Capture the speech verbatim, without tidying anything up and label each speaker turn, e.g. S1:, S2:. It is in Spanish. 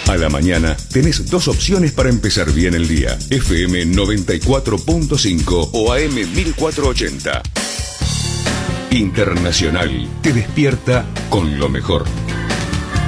S1: A la mañana tenés dos opciones para empezar bien el día. F M noventa y cuatro punto cinco o A M mil cuatrocientos ochenta. Internacional te despierta con lo mejor.